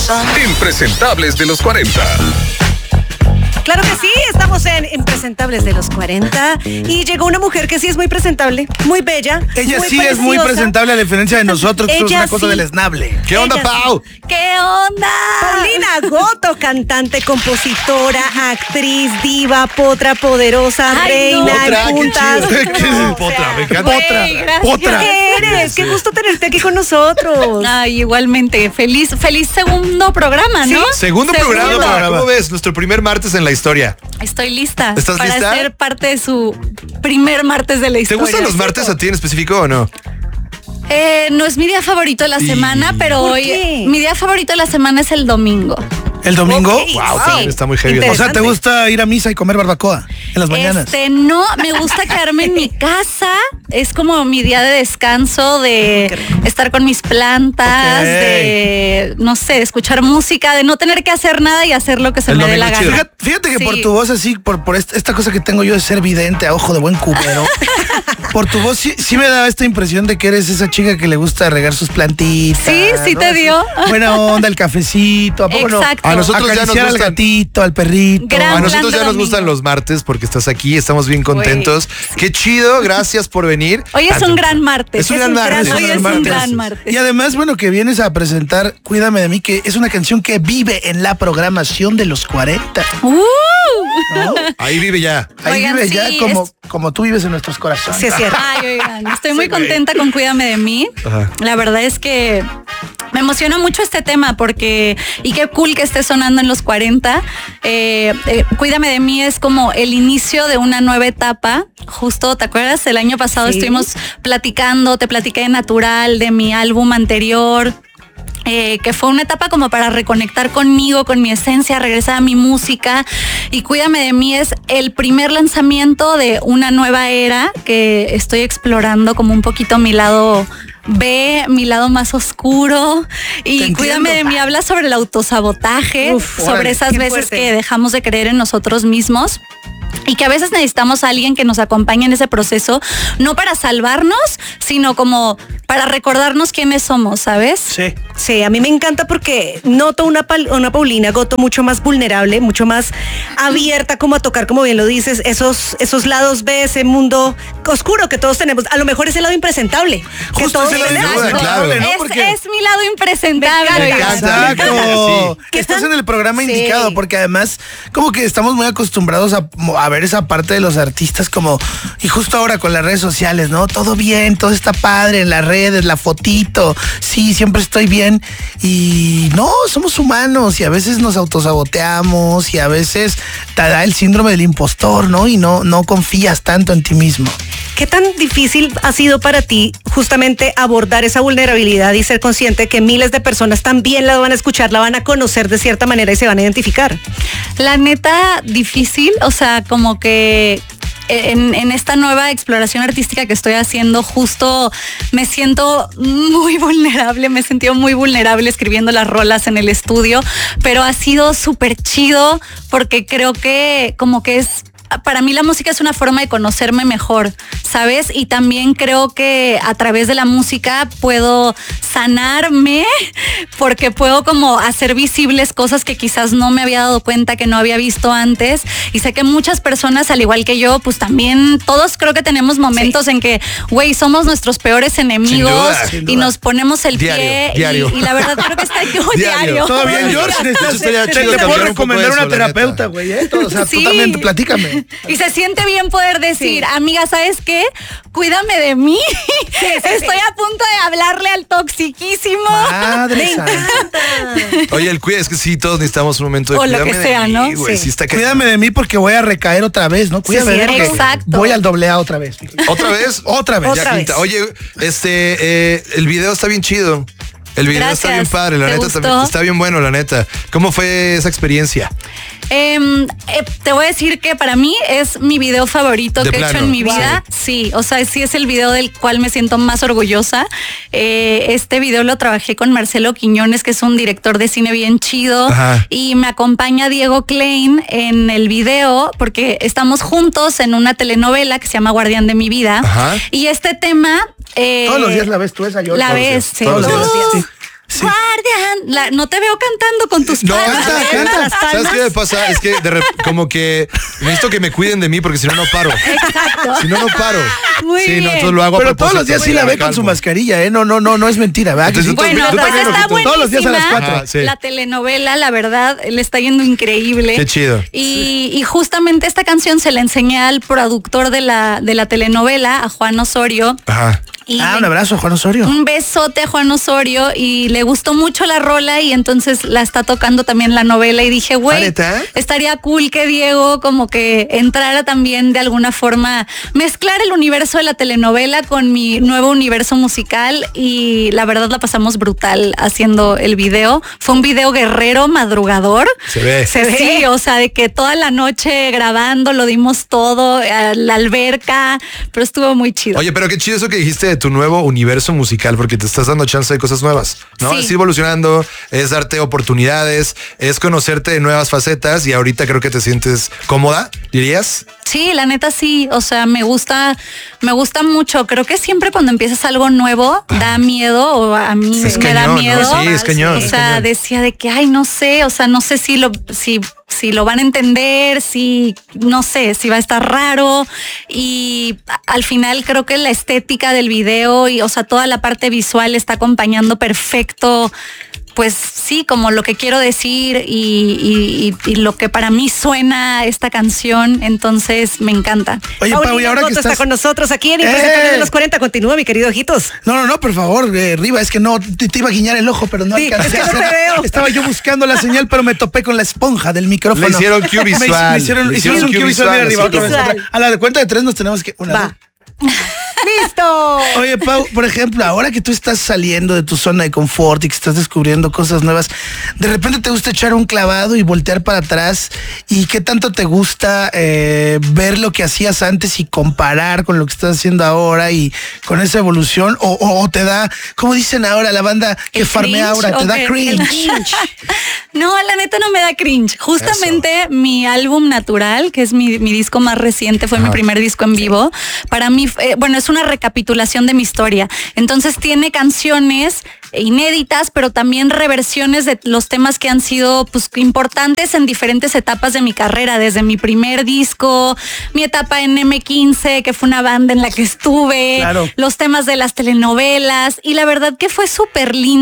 Impresentables de los 40. Claro que sí, estamos en Impresentables de los 40 y llegó una mujer que sí es muy presentable, muy bella. Ella muy sí preciosa. es muy presentable a diferencia de nosotros, que somos una cosa deleznable. ¿Qué onda, Ella Pau? sí. ¿Qué onda? Paulina Goto, cantante, compositora, actriz, diva, potra, poderosa, reina, Potra, en qué puntas. chido. ¿Qué es No, potra? Me encanta. güey, Potra. gracias. ¿Qué eres? Qué gusto tenerte aquí con nosotros. Ay, igualmente. Feliz segundo programa, ¿no? Segundo programa. ¿Cómo ves? Nuestro primer martes en la historia. Estoy lista. ¿Estás para lista? ser parte de su primer martes de la ¿Te historia. gustan los martes a ti en específico o no? No es mi día favorito de la semana, pero ¿Por hoy qué? mi día favorito de la semana es el domingo. ¿El domingo? Ok. Wow, Sí. también está muy heavy. O sea, ¿te gusta ir a misa y comer barbacoa en las mañanas? No, me gusta quedarme en mi casa. Es como mi día de descanso, de estar con mis plantas, Ok. de, no sé, de escuchar música, de no tener que hacer nada y hacer lo que se El me dé la domingo gana. chido. Fíjate que Sí. por tu voz así, por esta cosa que tengo yo de ser vidente a ojo de buen cubero, por tu voz sí me da esta impresión de que eres esa chica que le gusta regar sus plantitas. Sí ¿no? te dio. Buena onda, el cafecito, ¿a poco no? Exacto. A nosotros ya nos Acariciar al gustan. gatito, al perrito. Gran A nosotros plan ya de nos gustan domingo. los martes porque estás aquí, estamos bien contentos. Qué chido, gracias por venir. Hoy es un gran martes. Es un gran martes. Hoy es un martes. gran martes. Y además, bueno, que vienes a presentar Cuídame de mí, que es una canción que vive en la programación de los 40. ¿No? Ahí vive ya. Ahí Oigan, vive sí, ya como tú vives en nuestros corazones. Sí, es cierto. Ay, oigan, estoy muy contenta con Cuídame de mí. Ajá. La verdad es que me emociona mucho este tema porque, y qué cool que esté sonando en los 40. Cuídame de mí es como el inicio de una nueva etapa. Justo, ¿te acuerdas? El año pasado Sí. estuvimos platicando, te platiqué de Natural, de mi álbum anterior. Que fue una etapa como para reconectar conmigo, con mi esencia, regresar a mi música. Y Cuídame de mí es el primer lanzamiento de una nueva era que estoy explorando como un poquito mi lado B, mi lado más oscuro. Y entiendo. Cuídame de mí habla sobre el autosabotaje, Uf, sobre órale, esas qué veces fuerte. que dejamos de creer en nosotros mismos. Y que a veces necesitamos a alguien que nos acompañe en ese proceso, no para salvarnos, sino como para recordarnos quiénes somos, ¿sabes? Sí. Sí, a mí me encanta porque noto una Paulina Goto mucho más vulnerable, mucho más abierta como a tocar, como bien lo dices, esos lados B, ese mundo oscuro que todos tenemos. A lo mejor es el lado impresentable. Que Justo todos ese lado tenemos. duda, claro. ¿no? Porque- Es mi lado impresentable. Me oigan. encanta. Exacto. Sí. Que estás están- en el programa Sí. indicado, porque además como que estamos muy acostumbrados a ver esa parte de los artistas como, y justo ahora con las redes sociales, ¿no? Todo bien, todo está padre en las redes, la fotito, sí, siempre estoy bien. Y no, somos humanos y a veces nos autosaboteamos y a veces te da el síndrome del impostor, ¿no? Y no confías tanto en ti mismo. ¿Qué tan difícil ha sido para ti justamente abordar esa vulnerabilidad y ser consciente que miles de personas también la van a escuchar, la van a conocer de cierta manera y se van a identificar? La neta, difícil, o sea, como que en esta nueva exploración artística que estoy haciendo, justo me siento muy vulnerable, me he sentido muy vulnerable escribiendo las rolas en el estudio, pero ha sido súper chido porque creo que como que es... Para mí la música es una forma de conocerme mejor, ¿sabes? Y también creo que a través de la música puedo sanarme porque puedo como hacer visibles cosas que quizás no me había dado cuenta, que no había visto antes. Y sé que muchas personas, al igual que yo, pues también todos creo que tenemos momentos en que, güey, somos nuestros peores enemigos sin duda. y nos ponemos el Diario, pie. diario. Y la verdad creo que está Diario. ¿Todo bien, George? Eso estaría Te chido puedo cambiar un poco recomendar eso, una la terapeuta, neta. güey, ¿eh? O sea, Sí. tú también, platícame. Y se siente bien poder decir, amiga, ¿sabes qué? Cuídame de mí. Estoy a punto de hablarle al toxiquísimo. Madre santa. Oye, el cuida, es que sí, todos necesitamos un momento de O lo cuídame que de sea, mí, ¿no? güey, Sí. sí está Cuídame de mí porque voy a recaer otra vez, ¿no? Cuídame de mí porque exacto. voy al AA otra vez. ¿Otra vez? Otra vez. Ya Otra quinta. vez. Oye, el video está bien chido. El video está Gracias. bien padre, la ¿Te neta, gustó? está bien bueno, la neta. ¿Cómo fue esa experiencia? Te voy a decir que para mí es mi video favorito De que he hecho plano. en mi vida. Sí, o sea, sí es el video del cual me siento más orgullosa. Este video lo trabajé con Marcelo Quiñones, que es un director de cine bien chido. Ajá. Y me acompaña Diego Klein en el video porque estamos juntos en una telenovela que se llama Guardián de mi vida. Ajá. Y este tema... Todos los días la ves tú esa, George. La Todos los ves, días. sí, Todos los todos días. los días. Sí. Guardian. No te veo cantando con tus No, palmas. canta. las ¿Sabes palmas. qué me pasa? Es que como que necesito que me cuiden de mí porque si no, no paro. Exacto. Si no, no paro. Muy sí, no, bien. entonces lo hago a Pero todos los propósito, días sí ya la me ve con su calmo. mascarilla, ¿eh? No es mentira, ¿verdad? Entonces, Bueno, tú pues también, está ojito. buenísima. Todos los días a las 4. Ajá, sí. La telenovela, la verdad, le está yendo increíble. Qué chido. Y justamente esta canción se la enseñé al productor de la telenovela, a Juan Osorio. Ajá. Y Un abrazo, Juan Osorio. un besote a Juan Osorio y le gustó mucho la rola y entonces la está tocando también la novela y dije, güey, ¿Neta? estaría cool que Diego como que entrara también de alguna forma, mezclar el universo de la telenovela con mi nuevo universo musical y la verdad la pasamos brutal haciendo el video. Fue un video guerrero, madrugador. Se ve. Sí, o sea, de que toda la noche grabando, lo dimos todo, a la alberca, pero estuvo muy chido. Oye, pero qué chido eso que dijiste de tu nuevo universo musical, porque te estás dando chance de cosas nuevas, ¿no? Sí. Es ir evolucionando, es darte oportunidades, es conocerte de nuevas facetas y ahorita creo que te sientes cómoda, dirías. Sí, la neta sí, o sea, me gusta mucho. Creo que siempre cuando empiezas algo nuevo da miedo o a mí Es me da cañón, ¿no? miedo. Sí, es cañón, O es sea, cañón. decía de que, ay, no sé, o sea, no sé si lo van a entender, no sé, si va a estar raro. Y al final creo que la estética del video y, o sea, toda la parte visual está acompañando perfecto. Pues sí, como lo que quiero decir y lo que para mí suena esta canción, entonces me encanta. Oye, Pau, y Paulina ahora que Goto estás... está con nosotros aquí en Impresentable de los 40. Continúa, mi querido Ojitos. No, por favor, Riva, es que no, te iba a guiñar el ojo, pero no Sí, alcancé es que a no te hacer. veo. Estaba yo buscando la señal, pero me topé con la esponja del micrófono. Le hicieron cue visual. Me hicieron Le un hicieron cue cue visual. Mira, visual, Riva, otra cue vez, visual. otra. A la cuenta de 3 nos tenemos que... Una, Va. dos. ¡Listo! Oye, Pau, por ejemplo, ahora que tú estás saliendo de tu zona de confort y que estás descubriendo cosas nuevas, de repente te gusta echar un clavado y voltear para atrás. ¿Y qué tanto te gusta ver lo que hacías antes y comparar con lo que estás haciendo ahora y con esa evolución? ¿O te da, como dicen ahora la banda que ¿El farmea cringe ahora, te o da qué? cringe? No, la neta no me da cringe. Justamente mi álbum Natural, que es mi disco más reciente, fue mi primer disco en vivo. Para mí, bueno, es una recapitulación de mi historia. Entonces tiene canciones inéditas, pero también reversiones de los temas que han sido pues importantes en diferentes etapas de mi carrera, desde mi primer disco, mi etapa en M15, que fue una banda en la que estuve, Claro. los temas de las telenovelas, y la verdad que fue súper lindo.